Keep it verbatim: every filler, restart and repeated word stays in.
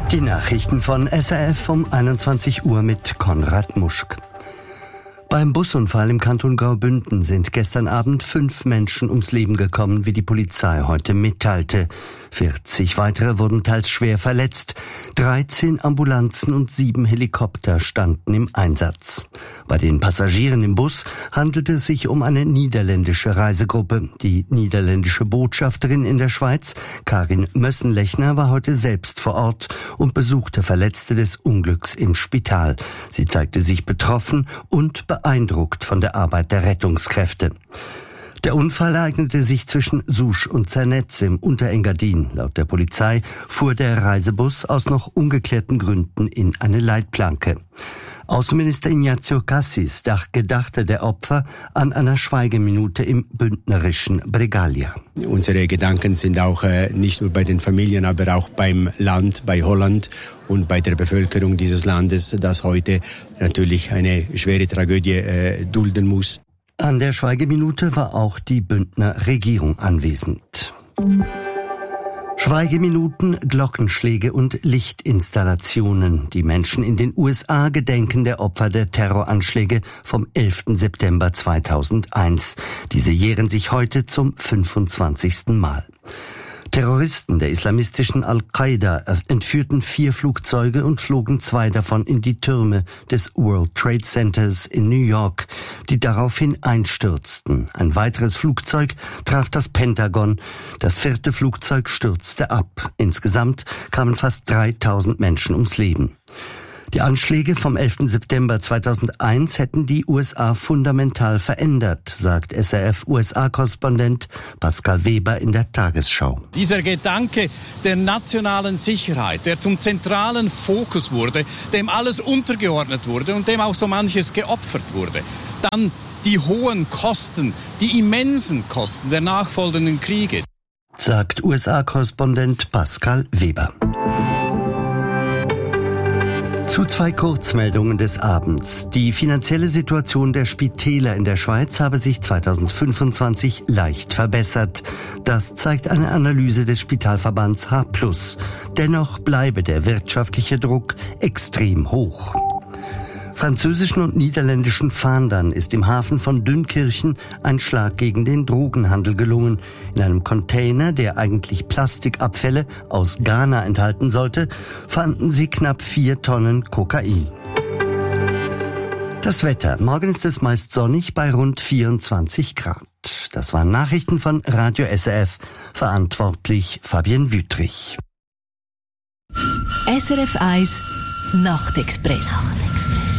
Die Nachrichten von S R F um einundzwanzig Uhr mit Konrad Muschk. Beim Busunfall im Kanton Graubünden sind gestern Abend fünf Menschen ums Leben gekommen, wie die Polizei heute mitteilte. vierzig weitere wurden teils schwer verletzt. dreizehn Ambulanzen und sieben Helikopter standen im Einsatz. Bei den Passagieren im Bus handelte es sich um eine niederländische Reisegruppe. Die niederländische Botschafterin in der Schweiz, Karin Mössenlechner, war heute selbst vor Ort und besuchte Verletzte des Unglücks im Spital. Sie zeigte sich betroffen und beeindruckt von der Arbeit der Rettungskräfte. Der Unfall ereignete sich zwischen Susch und Zernetz im Unterengadin. Laut der Polizei fuhr der Reisebus aus noch ungeklärten Gründen in eine Leitplanke. Außenminister Ignazio Cassis gedachte der Opfer an einer Schweigeminute im bündnerischen Bregaglia. Unsere Gedanken sind auch äh, nicht nur bei den Familien, aber auch beim Land, bei Holland und bei der Bevölkerung dieses Landes, das heute natürlich eine schwere Tragödie äh, dulden muss. An der Schweigeminute war auch die Bündner Regierung anwesend. Schweigeminuten, Glockenschläge und Lichtinstallationen. Die Menschen in den U S A gedenken der Opfer der Terroranschläge vom elften September zweitausendeins. Diese jähren sich heute zum fünfundzwanzigsten Mal. Terroristen der islamistischen Al-Qaida entführten vier Flugzeuge und flogen zwei davon in die Türme des World Trade Centers in New York, die daraufhin einstürzten. Ein weiteres Flugzeug traf das Pentagon. Das vierte Flugzeug stürzte ab. Insgesamt kamen fast dreitausend Menschen ums Leben. Die Anschläge vom elften September zweitausendeins hätten die U S A fundamental verändert, sagt S R F-U S A-Korrespondent Pascal Weber in der Tagesschau. Dieser Gedanke der nationalen Sicherheit, der zum zentralen Fokus wurde, dem alles untergeordnet wurde und dem auch so manches geopfert wurde. Dann die hohen Kosten, die immensen Kosten der nachfolgenden Kriege, sagt U S A-Korrespondent Pascal Weber. Zu zwei Kurzmeldungen des Abends. Die finanzielle Situation der Spitäler in der Schweiz habe sich zweitausendfünfundzwanzig leicht verbessert. Das zeigt eine Analyse des Spitalverbands H plus. Dennoch bleibe der wirtschaftliche Druck extrem hoch. Französischen und niederländischen Fahndern ist im Hafen von Dünkirchen ein Schlag gegen den Drogenhandel gelungen. In einem Container, der eigentlich Plastikabfälle aus Ghana enthalten sollte, fanden sie knapp vier Tonnen Kokain. Das Wetter. Morgen ist es meist sonnig bei rund vierundzwanzig Grad. Das waren Nachrichten von Radio S R F. Verantwortlich Fabienne Wüthrich. S R F eins Nachtexpress. Nachtexpress.